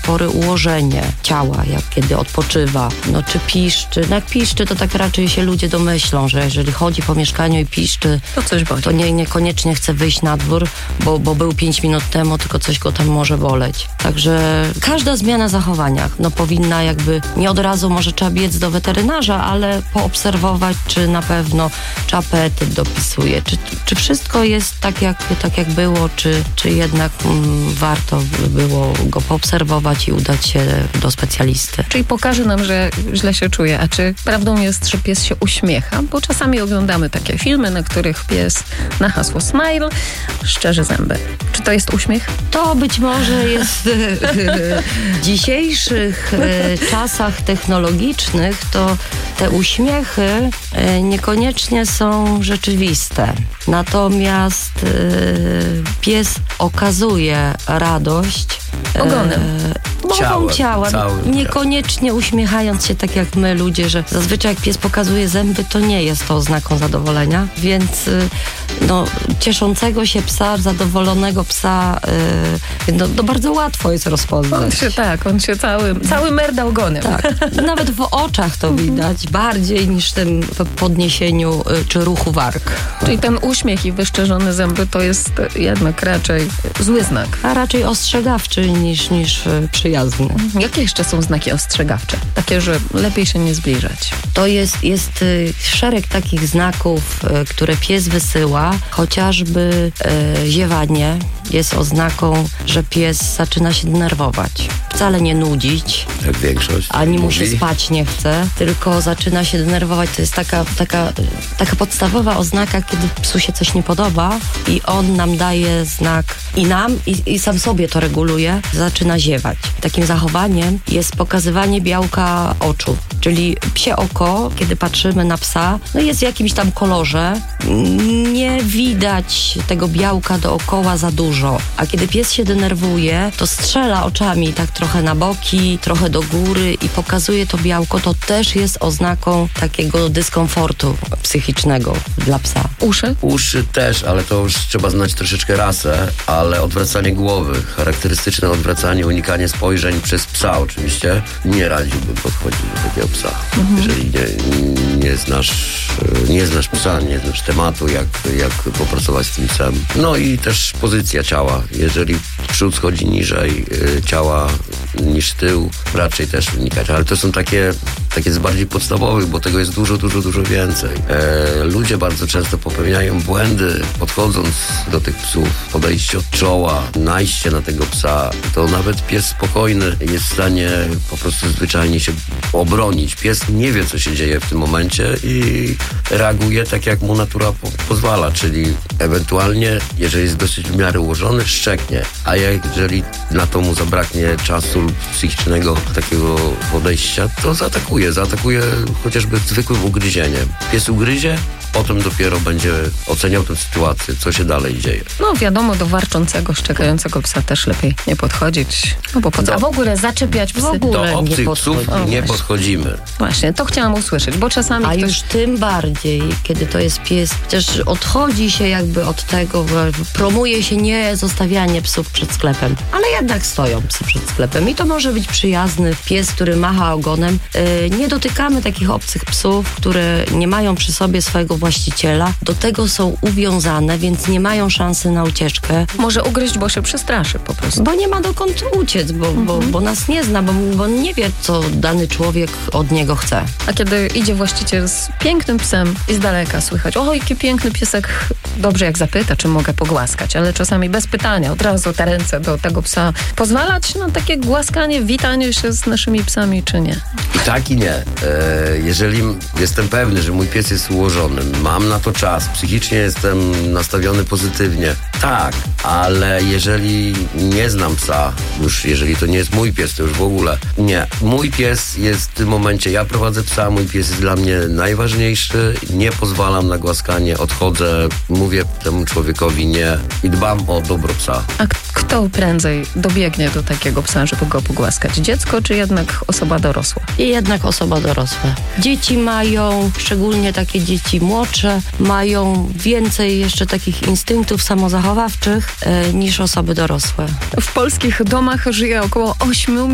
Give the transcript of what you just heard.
spory ułożenie ciała, jak kiedy odpoczywa. No czy piszczy. No jak piszczy, to tak raczej się ludzie domyślą, że jeżeli chodzi po mieszkaniu i piszczy, To coś boli. to niekoniecznie chce wyjść na dwór, bo był 5 minut temu, tylko coś go tam może boleć. Także każda zmiana zachowania powinna jakby, nie od razu może trzeba biec do weterynarza, ale poobserwować, czy na pewno, czy apetyt dopisuje, czy wszystko jest tak jak było, czy jednak warto by było go poobserwować i udać się do specjalisty. Czyli pokaże nam, że źle się czuje. A czy prawdą jest, że pies się uśmiecha? Bo czasami oglądamy takie filmy, na których pies na hasło smile szczerzy zęby. Czy to jest uśmiech? To być może jest w dzisiejszych czasach technologicznych, to te uśmiechy niekoniecznie są rzeczywiste. Natomiast pies okazuje radość Ogonem. mową ciała. Niekoniecznie uśmiechając się tak jak my ludzie, że zazwyczaj jak pies pokazuje zęby, to nie jest to oznaką zadowolenia, więc cieszącego się psa, zadowolonego psa, to bardzo łatwo jest rozpoznać. On się cały merda ogonem. Tak, nawet w oczach to widać, bardziej niż w tym podniesieniu czy ruchu warg. Czyli ten uśmiech i wyszczerzone zęby to jest jednak raczej zły znak. A raczej ostrzegawczy niż przyjazny. Jakie jeszcze są znaki ostrzegawcze? Takie, że lepiej się nie zbliżać. To jest szereg takich znaków, które pies wysyła, chociażby ziewanie jest oznaką, że pies zaczyna się denerwować. Wcale nie nudzić. Jak większość. Ani mu się spać nie chce, tylko zaczyna się denerwować. To jest taka podstawowa oznaka, kiedy psu się coś nie podoba i on nam daje znak i sam sobie to reguluje, zaczyna ziewać. Takim zachowaniem jest pokazywanie białka oczu, czyli psie oko, kiedy patrzymy na psa, jest w jakimś tam kolorze, nie widać tego białka dookoła za dużo, a kiedy pies się denerwuje, to strzela oczami tak trochę na boki, trochę do góry i pokazuje to białko, to też jest oznaką takiego dyskomfortu psychicznego dla psa. Uszy? Uszy też, ale to już trzeba znać troszeczkę rasę, ale odwracanie głowy, charakterystyczne odwracanie, unikanie spojrzeń przez psa oczywiście, nie radziłbym podchodzić do takiego psa. Jeżeli nie znasz psa, nie znasz tematu, jak popracować z tym psem. No i też pozycja ciała. Jeżeli przód schodzi niżej ciała niż tył, raczej też unikać. Ale to są takie z bardziej podstawowych, bo tego jest dużo więcej. Ludzie bardzo często popełniają błędy, podchodząc do tych psów, podejście od czoła, najście na tego psa. To nawet pies spokojny jest w stanie po prostu zwyczajnie się obronić. Pies nie wie, co się dzieje w tym momencie i reaguje tak, jak mu natura pozwala, czyli ewentualnie, jeżeli jest dosyć w miarę ułożony, szczeknie, a jeżeli na to mu zabraknie czasu lub psychicznego takiego podejścia, to zaatakuje chociażby zwykłym ugryzieniem. Pies ugryzie, potem dopiero będzie oceniał tę sytuację, co się dalej dzieje. Wiadomo, do warczącego, szczekającego psa też lepiej nie podchodzić. A w ogóle zaczepiać psy. Do obcych psów nie podchodzimy. Właśnie, to chciałam usłyszeć, bo czasami już tym bardziej, kiedy to jest pies, chociaż odchodzi się jakby od tego, promuje się nie zostawianie psów przed sklepem, ale jednak stoją psy przed sklepem i to może być przyjazny pies, który macha ogonem. Nie dotykamy takich obcych psów, które nie mają przy sobie swojego właściciela. Do tego są uwiązane, więc nie mają szansy na ucieczkę. Może ugryźć, bo się przestraszy po prostu. Bo nie ma dokąd uciec, bo nas nie zna, bo nie wie, co dany człowiek od niego chce. A kiedy idzie właściciel z pięknym psem i z daleka słychać: o, jaki piękny piesek, dobrze jak zapyta, czy mogę pogłaskać, ale czasami bez pytania, od razu te ręce do tego psa. Pozwalać na takie głaskanie, witanie się z naszymi psami, czy nie? I tak i nie. Jeżeli jestem pewny, że mój pies jest ułożony, mam na to czas, psychicznie jestem nastawiony pozytywnie, tak, ale jeżeli nie znam psa, już jeżeli to nie jest mój pies, to już w ogóle nie. Mój pies jest w tym momencie, ja prowadzę psa, mój pies jest dla mnie najważniejszy, nie pozwalam na głaskanie, odchodzę, mówię temu człowiekowi nie i dbam o dobro psa. A kto prędzej dobiegnie do takiego psa, żeby go pogłaskać? Dziecko, czy jednak osoba dorosła? I jednak osoba dorosła. Dzieci mają, szczególnie takie dzieci młodsze, mają więcej jeszcze takich instynktów samozachowawczych niż osoby dorosłe. W polskich domach żyje około 8